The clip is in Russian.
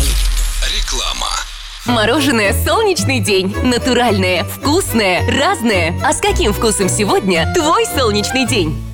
Реклама. Мороженое «Солнечный день». Натуральное, вкусное, разное. А с каким вкусом сегодня твой солнечный день?